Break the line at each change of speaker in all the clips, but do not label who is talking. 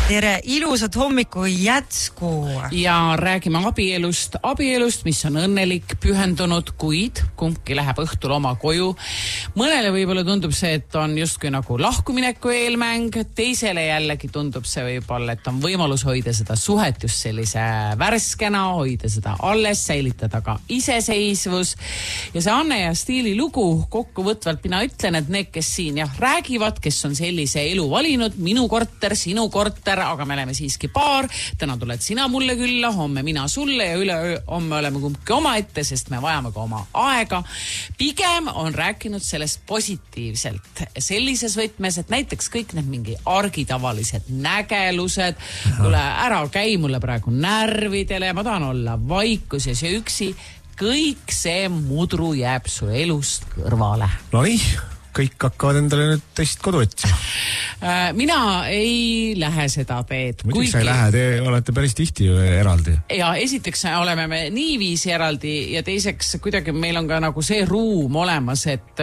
Tere, ilusat hommiku jätsku.
Ja räägime abielust, mis on õnnelik, pühendunud, kuid kumbki läheb õhtul oma koju. Mõnele võib-olla tundub see, et on justkui nagu lahkumineku eelmäng, teisele jällegi tundub see võib-olla, et on võimalus hoida seda suhet just sellise värskena, hoida seda alles, säilitada ka iseseisvus. Ja see Anne ja Stiili lugu kokkuvõtvalt mina ütlen, et need, kes siin räägivad, kes on sellise elu valinud, minu korter, sinu korter, aga me oleme siiski paar, täna tuled sina mulle külla, homme mina sulle ja üleöö homme oleme kumbki oma ette, sest me vajame ka oma aega. Pigem on rääkinud sellest positiivselt, sellises võtmes, et näiteks kõik need mingi argitavalised nägelused, tule ära käi mulle praegu närvidele, ma tahan olla vaikuses ja üksi, kõik see mudru jääb su elust kõrvale.
Nonii, kõik hakkavad endale nüüd teist kodu otsima.
Mina ei lähe seda teed.
Muidugi sa ei lähe, te olete päris tihti eraldi.
Ja esiteks oleme me niiviisi eraldi ja teiseks kuidagi meil on ka nagu see ruum olemas, et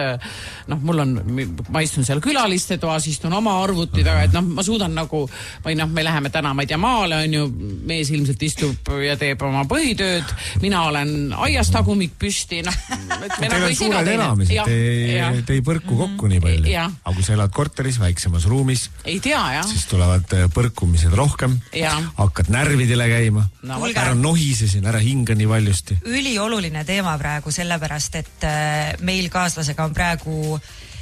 ma istun seal külaliste toas, istun oma arvuti taga, et ma suudan nagu, või me läheme täna, ma ei tea, maale on ju, mees ilmselt istub ja teeb oma põhitööd, mina olen aias tagumik püsti,
Teil on suured elamised, te ei põrku kokku nii palju. Aga kui sa elad korteris, väiksemas ruumis,
ei tea,
siis tulevad põrkumised rohkem, hakkad närvidele käima, ära nohise siin, ära hinga nii valjusti.
Ülioluline teema praegu, sellepärast, et meil kaaslasega on praegu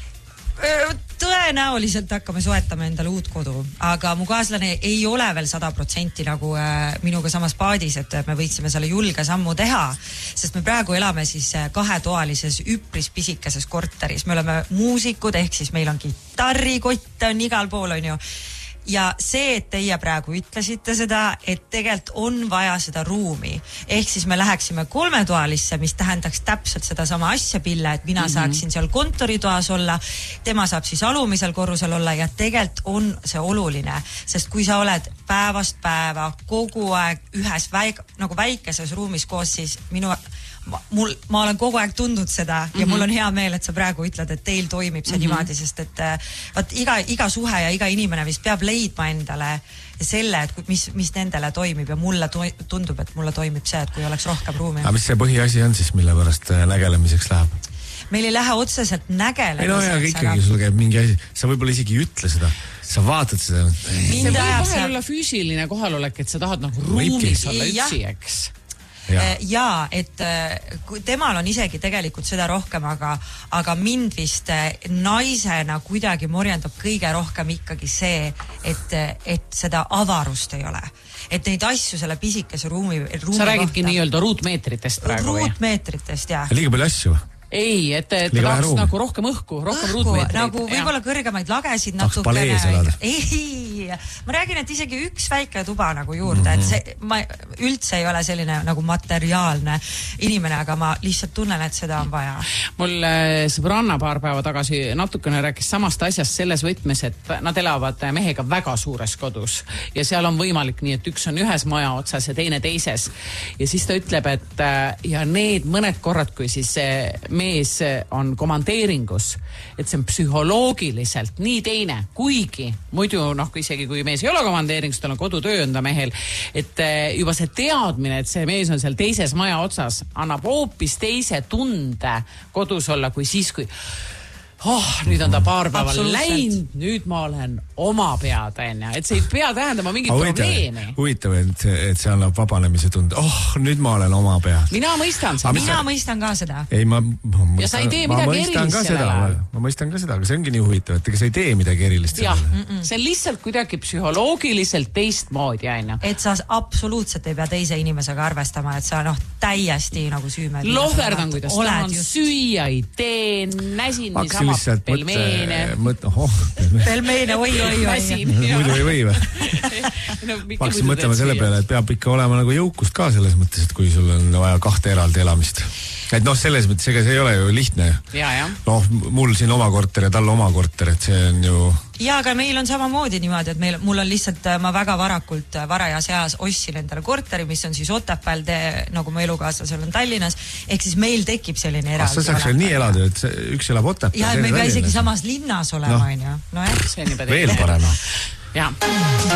tõenäoliselt hakkame soetama endale uut kodu, aga mu kaaslane ei ole veel 100% nagu minuga samas paadis, et me võiksime selle julge sammu teha, sest me praegu elame siis kahetoalises üpris pisikeses korteris. Me oleme muusikud, ehk siis meil on kitarrikott on igal pool, on ju. Ja see, et teie praegu ütlesite seda, et tegelikult on vaja seda ruumi. Ehk siis me läheksime kolmetoalisse, mis tähendaks täpselt seda sama asja pille, et mina saaksin seal kontoritoas olla, tema saab siis alumisel korrusel olla ja tegelikult on see oluline, sest kui sa oled päevast päeva kogu aeg ühes väikeses ruumis koos, siis ma olen kogu aeg tundnud seda ja mul on hea meel, et sa praegu ütled, et teil toimib see niimoodi, sest et iga suhe ja iga inimene vist peab leidma endale selle, et mis nendele toimib ja mulle tundub, et mulle toimib see, et kui oleks rohkem ruumi.
Aga mis see põhiasi on siis, mille pärast nägelemiseks läheb?
Meil ei lähe otseselt nägelemiseks.
Ikkagi sul käib mingi asi, sa võib-olla isegi ei ütle seda, sa vaatad seda.
See võib vahel olla füüsiline kohalolek, et sa tahad nagu ruumis olla üksi, eks?
Ja, et temal on isegi tegelikult seda rohkem, aga mind vist naisena kuidagi morjendab kõige rohkem ikkagi see, et seda avarust ei ole. Et neid asju selle pisikese ruumi
sa räägidki nii-öelda ruutmeetritest praegu?
Ruutmeetritest, jah.
Liiga palju asju?
Ei, et tahaks nagu rohkem õhku, rohkem ruutmeetreid.
Nagu võib-olla kõrgemaid lagesid
natukene. Tahks palees elada.
Ei, ma räägin, et isegi üks väike tuba nagu juurde, et ma üldse ei ole selline nagu materiaalne inimene, aga ma lihtsalt tunnen, et seda on vaja.
Mul sõbranna paar päeva tagasi natukene rääkis samast asjast selles võtmes, et nad elavad mehega väga suures kodus ja seal on võimalik nii, et üks on ühes maja otsas ja teine teises. Ja siis ta ütleb, et ja need mõned korrad, kui siis mees on komandeeringus, et see on psühholoogiliselt nii teine, kuigi muidu, isegi kui mees ei ole komandeeringus, tal on kodutöö on ta mehel, et juba see teadmine, et see mees on seal teises maja otsas, annab hoopis teise tunde kodus olla kui siis, kui nüüd on ta paar päeval läinud, nüüd ma olen oma peatäina, et see ei pea tähendama mingit probleemi.
Huvitav, et see annab vabanemise tunde. Nüüd ma olen oma pead.
Mina mõistan seda.
Mina mõistan ka seda.
Ja sa ei tee midagi erilist sellele.
Ma mõistan ka seda, aga see ongi nii huvitav, et sa ei tee midagi erilist sellele.
See on lihtsalt kuidagi psühholoogiliselt teistmoodi, aina.
Et sa absoluutselt ei pea teise inimesega arvestama, et sa täiesti nagu süüme.
Lohverdan, kuidas tahan süüa, ei tee, näsin niisama pelmeene.
Pelmeene, oi.
Muidu ei või või? Hakkasin mõtlema selle peale, et peab ikka olema nagu jõukust ka selles mõttes, et kui sul on vaja 2 eraldi elamist. Et selles mõttes, ega see ei ole ju lihtne. Mul siin oma korter ja tal oma korter, et see on ju...
Ja, aga meil on samamoodi niimoodi, et mul on lihtsalt, ma väga varakult, varajas eas ostsin endale korteri, mis on siis Otepääl, nagu mu elukaaslasel on Tallinnas, ehk siis meil tekib selline eraldi.
Sa saaks veel nii elada, et üks elab Otepääl.
Ja, me ei pea isegi samas linnas olema, on ju.
Veel parem.
Jaa.